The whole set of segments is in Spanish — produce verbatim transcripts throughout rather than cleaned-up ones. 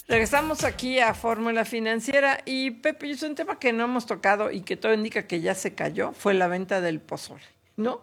Regresamos aquí a Fórmula Financiera y Pepe, es un tema que no hemos tocado y que todo indica que ya se cayó, fue la venta del pozole, ¿no?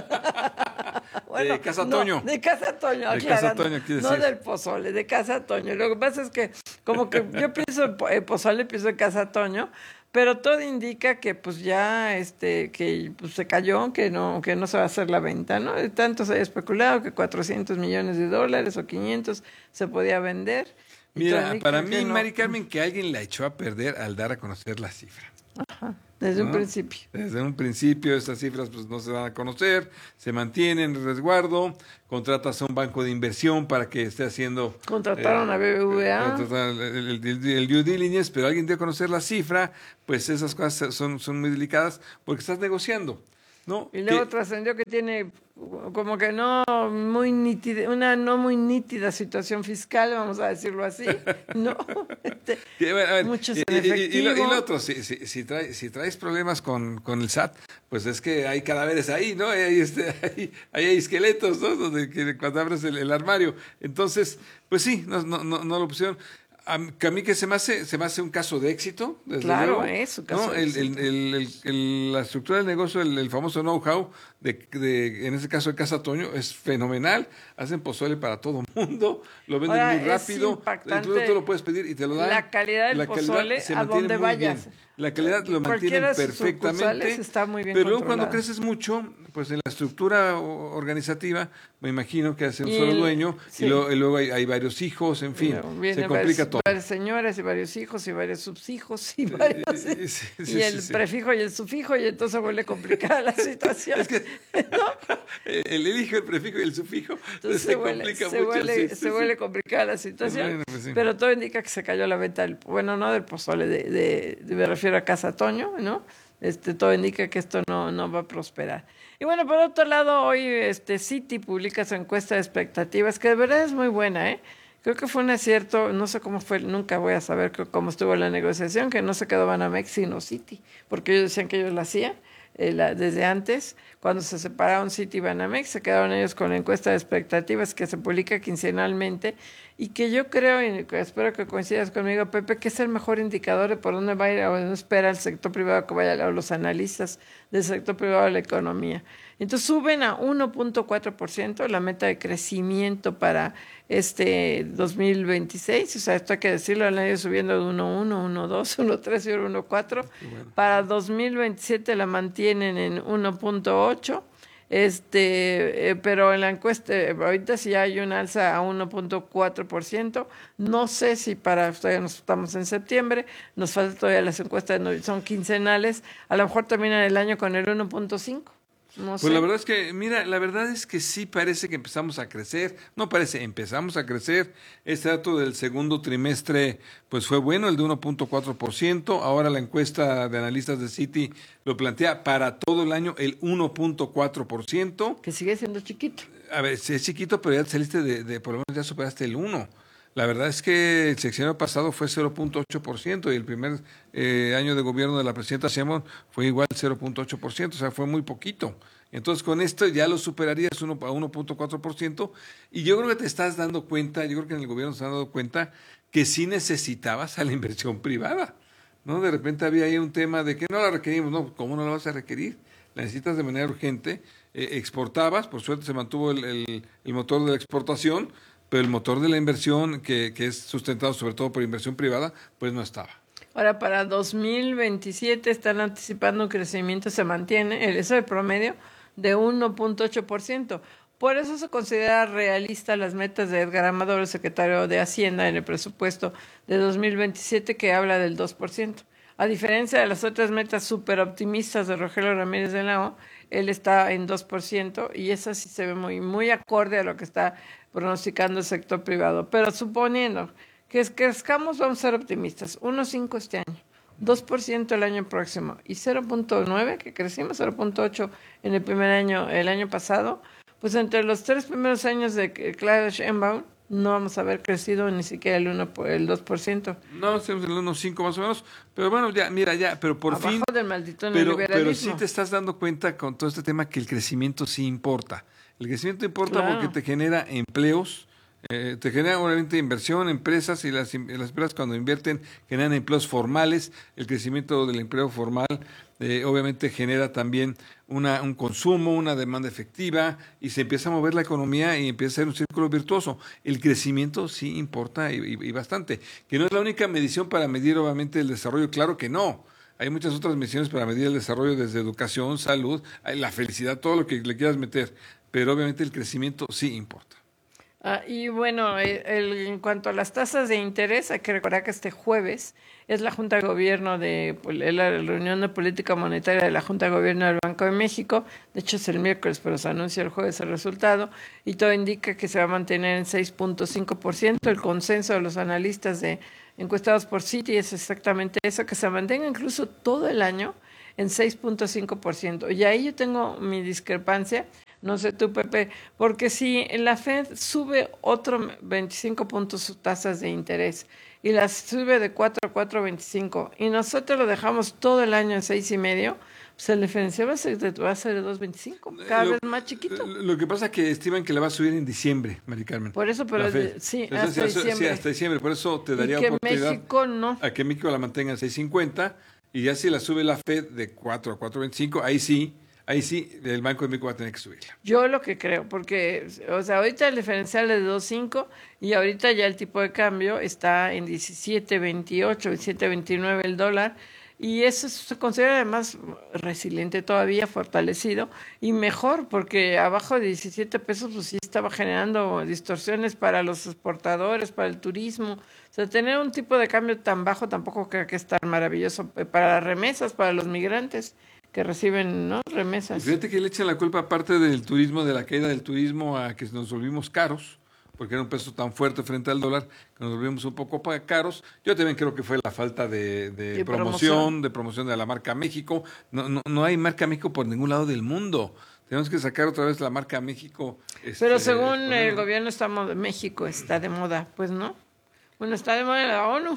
Bueno, de Casa Toño. No, de Casa Toño, de Casa Toño, no del pozole, de Casa Toño. Lo que pasa es que como que yo pienso en pozole, pienso en Casa Toño, pero todo indica que pues ya este que pues, se cayó, que no que no se va a hacer la venta, ¿no? Tanto se ha especulado que cuatrocientos millones de dólares o quinientos se podía vender. Mira, para mí, no. Mari Carmen, que alguien la echó a perder al dar a conocer la cifra. Ajá, desde ¿no? un principio. Desde un principio esas cifras pues no se dan a conocer, se mantienen en resguardo, contratas a un banco de inversión para que esté haciendo... Contrataron eh, a B B V A. El, el, el, el due diligence, pero alguien dio a conocer la cifra, pues esas cosas son, son muy delicadas porque estás negociando. ¿No? Y luego que, trascendió que tiene como que no muy nítida, una no muy nítida situación fiscal, vamos a decirlo así, ¿no? Este, y, a ver, a ver, muchos y, en efectivo. Y, y, lo, y lo otro, si, si, si, traes, si traes problemas con, con el S A T, pues es que hay cadáveres ahí, ¿no? Hay, este, hay, hay esqueletos, ¿no? Donde, que, cuando abres el, el armario. Entonces, pues sí, no, no, no, no lo pusieron. A mí que se me hace, se me hace un caso de éxito, desde claro, luego, es un caso ¿no? de el, éxito. El, el, el, el, la estructura del negocio, el, el famoso know-how, de, de, en este caso de Casa Toño, es fenomenal. Hacen pozole para todo el mundo, lo venden Ahora, muy rápido. Tú, tú lo puedes pedir y te lo dan. La calidad del la pozole calidad a donde vayas. Bien. La calidad lo mantienen perfectamente. Está muy bien pero luego controlada. cuando creces mucho, pues en la estructura organizativa, me imagino que hace un solo el, dueño sí. y, lo, y luego hay, hay varios hijos, en fin, se complica varios, todo. Varias señoras y varios hijos y varios subhijos y varios sí, sí, sí, y el sí, prefijo y el sufijo y entonces vuelve complicada la situación. Es que ¿no? el, el hijo, el prefijo y el sufijo entonces se, se vuelve, complica se mucho. Vuelve, sí, se vuelve complicada la situación, bueno, pues pero todo indica que se cayó la venta del, bueno, no del pozole, de, de, de, me refiero a Casa Toño, ¿no? Este, todo indica que esto no, no va a prosperar. Y bueno, por otro lado, hoy este Citi publica su encuesta de expectativas, que de verdad es muy buena, ¿eh? Creo que fue un acierto, no sé cómo fue, nunca voy a saber cómo estuvo la negociación, que no se quedó Banamex sino Citi, porque ellos decían que ellos la hacían eh, la, desde antes, cuando se separaron Citi y Banamex, se quedaron ellos con la encuesta de expectativas que se publica quincenalmente y que yo creo, y espero que coincidas conmigo, Pepe, que es el mejor indicador de por dónde va a ir o dónde espera el sector privado que vaya, o los analistas del sector privado de la economía. Entonces suben a uno punto cuatro por ciento la meta de crecimiento para este dos mil veintiséis, o sea, esto hay que decirlo, han ido subiendo de uno punto uno, uno punto dos, uno punto tres y uno punto cuatro. Bueno. Para dos mil veintisiete la mantienen en uno punto ocho. Este, eh, pero en la encuesta, ahorita sí hay un alza a uno punto cuatro por ciento. No sé si para, todavía nos estamos en septiembre, nos falta todavía las encuestas, son quincenales, a lo mejor terminan el año con el uno punto cinco. No pues sé. la verdad es que, mira, la verdad es que sí parece que empezamos a crecer, no parece, empezamos a crecer. Este dato del segundo trimestre pues fue bueno, el de uno punto cuatro por ciento. Ahora la encuesta de analistas de Citi lo plantea para todo el año el uno punto cuatro por ciento. Que sigue siendo chiquito. A ver, sí es chiquito, pero ya saliste de, de por lo menos ya superaste el uno. La verdad es que el sexenio pasado fue cero punto ocho por ciento y el primer eh, año de gobierno de la presidenta Sheinbaum fue igual cero punto ocho por ciento, o sea, fue muy poquito. Entonces, con esto ya lo superarías uno a uno punto cuatro por ciento y yo creo que te estás dando cuenta, yo creo que en el gobierno se han dado cuenta que sí necesitabas a la inversión privada, ¿no? De repente había ahí un tema de que no la requerimos, no, ¿cómo no la vas a requerir? La necesitas de manera urgente, eh, exportabas, por suerte se mantuvo el, el, el motor de la exportación, pero el motor de la inversión, que, que es sustentado sobre todo por inversión privada, pues no estaba. Ahora, para dos mil veintisiete están anticipando un crecimiento, se mantiene, el, eso es el promedio, de uno punto ocho por ciento. Por eso se considera realista las metas de Edgar Amador, el secretario de Hacienda, en el presupuesto de dos mil veintisiete, que habla del dos por ciento. A diferencia de las otras metas súper optimistas de Rogelio Ramírez de la O, él está en dos por ciento y esa sí se ve muy, muy acorde a lo que está pronosticando el sector privado. Pero suponiendo que crezcamos, vamos a ser optimistas, uno punto cinco este año, dos por ciento el año próximo y cero punto nueve, que crecimos, cero punto ocho en el primer año, el año pasado, pues entre los tres primeros años de Claudia Sheinbaum no vamos a haber crecido ni siquiera el uno por, el dos por ciento. No, estamos en el uno punto cinco más o menos, pero bueno, ya, mira, ya, pero por Abajo fin... del maldito pero, neoliberalismo. pero sí te estás dando cuenta con todo este tema que el crecimiento sí importa. El crecimiento importa claro. porque te genera empleos, Eh, te genera obviamente inversión, empresas y las, las empresas cuando invierten generan empleos formales, el crecimiento del empleo formal eh, obviamente genera también una, un consumo, una demanda efectiva y se empieza a mover la economía y empieza a ser un círculo virtuoso. El crecimiento sí importa y, y, y bastante, que no es la única medición para medir obviamente el desarrollo, claro que no. Hay muchas otras mediciones para medir el desarrollo desde educación, salud, la felicidad, todo lo que le quieras meter, pero obviamente el crecimiento sí importa. Ah, y bueno, el, el, en cuanto a las tasas de interés, hay que recordar que este jueves es la Junta de Gobierno de la reunión de política monetaria de la Junta de Gobierno del Banco de México. De hecho es el miércoles, pero se anuncia el jueves el resultado y todo indica que se va a mantener en seis punto cinco por ciento. El consenso de los analistas de encuestados por Citi es exactamente eso, que se mantenga incluso todo el año en seis punto cinco por ciento. Y ahí yo tengo mi discrepancia. No sé tú, Pepe, porque si la Fed sube otro veinticinco puntos sus tasas de interés y las sube de cuatro a cuatro punto veinticinco y nosotros lo dejamos todo el año en seis y medio, pues el diferencial va a ser de, va a ser de dos punto veinticinco, cada lo, vez más chiquito. Lo que pasa es que estiman que le va a subir en diciembre, Mari Carmen. Por eso, pero de, sí, Entonces, hasta sí, diciembre. Sí, hasta diciembre, por eso te daría y que oportunidad México no. a que México la mantenga en seis punto cincuenta y ya si la sube la Fed de cuatro a cuatro punto veinticinco, ahí sí. Ahí sí, el Banco de México va a tener que subirla. Yo lo que creo, porque, o sea, ahorita el diferencial es de dos punto cinco y ahorita ya el tipo de cambio está en diecisiete veintiocho, diecisiete veintinueve el dólar, y eso se considera además resiliente todavía, fortalecido, y mejor, porque abajo de diecisiete pesos pues sí estaba generando distorsiones para los exportadores, para el turismo. O sea, tener un tipo de cambio tan bajo tampoco creo que es tan maravilloso para las remesas, para los migrantes que reciben, ¿no?, remesas. Fíjate que le echan la culpa aparte del turismo, de la caída del turismo, a que nos volvimos caros, porque era un peso tan fuerte frente al dólar, que nos volvimos un poco caros. Yo también creo que fue la falta de, de, de promoción, promoción, de promoción de la marca México. No, no, no hay marca México por ningún lado del mundo. Tenemos que sacar otra vez la marca México. Pero este, según poner... el gobierno estamos de México está de moda, pues no. Bueno, está de moda en la ONU.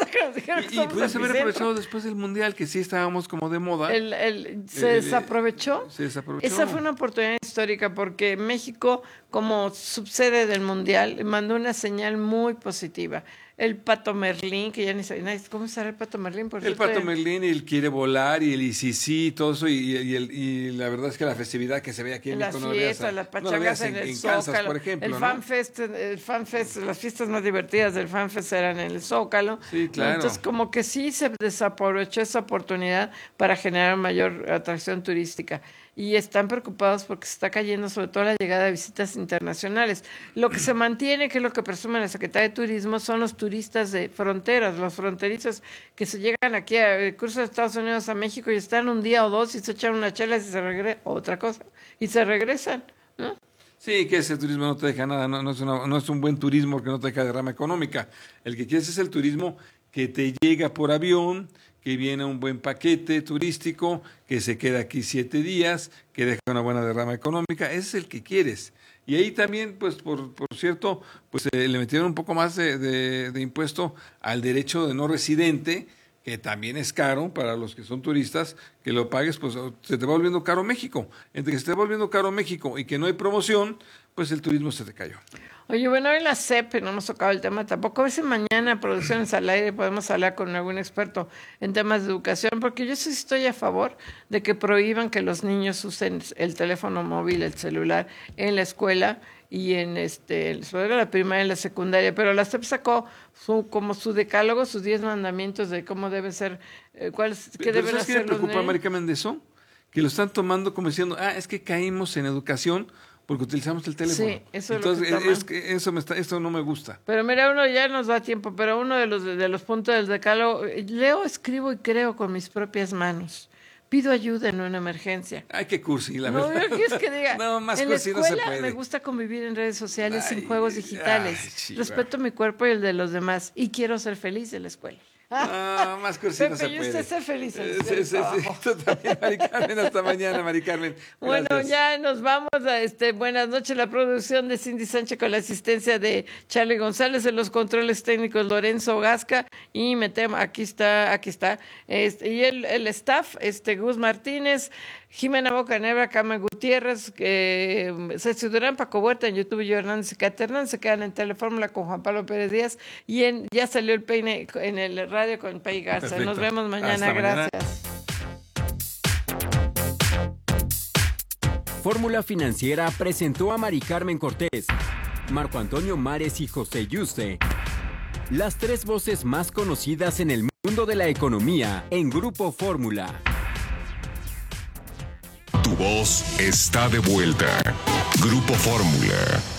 y y puedes haber aprovechado después del Mundial, que sí estábamos como de moda. El, el, ¿Se eh, desaprovechó? Se desaprovechó. Esa fue una oportunidad histórica porque México, como subsede del Mundial, mandó una señal muy positiva. El Pato Merlín, que ya ni sabe, ¿cómo será el Pato Merlín? Por el Pato Merlín, y el quiere volar, y el y sí, sí, todo eso, y, y, el, y la verdad es que la festividad que se ve aquí en México no la fiesta, las pachangas no en, en el en Zócalo, Kansas, por ejemplo, el ¿no? FanFest, el FanFest, las fiestas más divertidas del FanFest eran en el Zócalo. Sí, claro. Entonces, como que sí se desaprovechó esa oportunidad para generar mayor atracción turística. Y están preocupados porque se está cayendo sobre todo la llegada de visitas internacionales. Lo que se mantiene, que es lo que presume la Secretaría de Turismo, son los turistas de fronteras, los fronterizos que se llegan aquí a cruzan de Estados Unidos a México y están un día o dos y se echan una chela y se regresan, otra cosa, y se regresan, ¿no? Sí, que ese turismo no te deja nada, no, no, es una, no es un buen turismo porque no te deja derrama económica. El que quieres es el turismo que te llega por avión, que viene un buen paquete turístico, que se queda aquí siete días, que deja una buena derrama económica, ese es el que quieres. Y ahí también, pues, por, por cierto, pues eh, le metieron un poco más de, de, de impuesto al derecho de no residente, que también es caro para los que son turistas, que lo pagues, pues se te va volviendo caro México. Entre que se te va volviendo caro México y que no hay promoción, pues el turismo se te cayó. Oye, bueno, hoy la C E P, no hemos tocado el tema tampoco. A ver si mañana, Producciones al Aire, podemos hablar con algún experto en temas de educación, porque yo sí estoy a favor de que prohíban que los niños usen el teléfono móvil, el celular, en la escuela y en este, sobre la primaria y la secundaria, pero la C E P sacó su, como su decálogo, sus diez mandamientos de cómo debe ser, eh, cuáles, qué deben hacer qué me preocupa, Mari Carmen, de eso? Que lo están tomando como diciendo, ah, es que caímos en educación porque utilizamos el teléfono. Sí, eso Entonces, es lo que es que eso me está, esto no me gusta. Pero mira, uno ya nos da tiempo, pero uno de los de los puntos del decálogo, leo, escribo y creo con mis propias manos. Pido ayuda en una emergencia. Ay, qué cursi, la no, verdad. No, es que diga, no, más en cursi la escuela no se puede. Me gusta convivir en redes sociales ay, sin juegos digitales. Ay, Respeto mi cuerpo y el de los demás y quiero ser feliz en la escuela. No, más cursi Pepe, no se y puede. usted sea feliz. Eh, sí, sí, sí. Tú también, Mari Carmen. Hasta mañana, Mari Carmen. Bueno, ya nos vamos a este. Buenas noches, la producción de Cindy Sánchez con la asistencia de Charlie González, en los controles técnicos Lorenzo Gasca y me temo, aquí está, aquí está, este, y el, el staff, este Gus Martínez, Jimena Bocanebra, Carmen Gutiérrez, eh, Ceci Durán, Paco Huerta en YouTube, y yo Hernández y Cate Hernández. Se quedan en Telefórmula con Juan Pablo Pérez Díaz y en, ya salió el peine en el radio con Pei Garza. Perfecto. Nos vemos mañana. Hasta Gracias. Mañana. Fórmula Financiera presentó a Mari Carmen Cortés, Marco Antonio Mares y José Yuste, las tres voces más conocidas en el mundo de la economía en Grupo Fórmula. Tu voz está de vuelta. Grupo Fórmula.